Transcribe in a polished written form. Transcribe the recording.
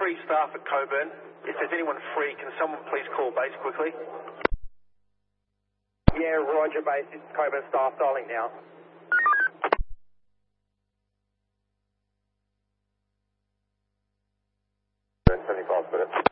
free staff at Coburn. If there's anyone free, can someone please call base quickly? Yeah, roger, base. This is Coburn staff dialing now. $75 minutes.